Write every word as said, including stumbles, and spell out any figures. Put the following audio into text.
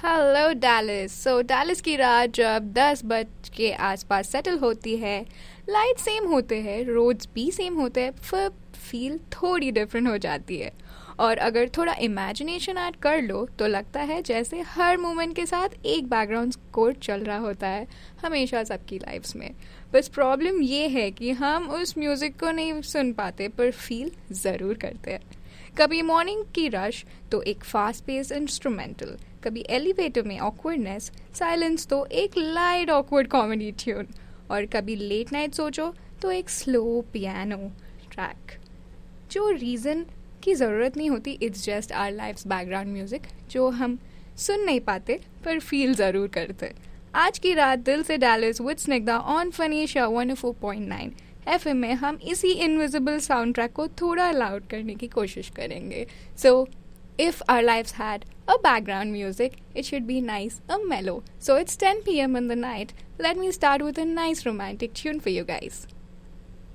Hello Dallas. सो Dallas की रात जब दस बज के आसपास सेटल होती है, लाइट सेम होते हैं, रोड्स भी सेम होते हैं, फिर फील थोड़ी डिफरेंट हो जाती है। और अगर थोड़ा इमेजिनेशन ऐड कर लो तो लगता है जैसे हर मोमेंट के साथ एक बैकग्राउंड स्कोर चल रहा होता है, हमेशा सबकी लाइफ्स में। बस प्रॉब्लम ये है कि हम उस म्यूज़िक को नहीं सुन पाते पर फील ज़रूर करते हैं। कभी मॉर्निंग की रश तो एक फास्ट पेस इंस्ट्रूमेंटल, कभी एलिवेटर में ऑकवर्डनेस, साइलेंस तो एक लाइट ऑकवर्ड कॉमेडी ट्यून, और कभी लेट नाइट सोचो तो एक स्लो पियानो ट्रैक। जो रीज़न की ज़रूरत नहीं होती, it's just our lives background music जो हम सुन नहीं पाते पर फील ज़रूर करते। आज की रात दिल से Dallas with Snigdha on फनीशा one O four point nine F M में हम इसी इनविजिबल साउंड ट्रैक को थोड़ा लाउड करने की कोशिश करेंगे। So if our lives had a background music, it should be nice, a mellow. So it's ten p m in the night. Let me start with a nice romantic tune for you guys.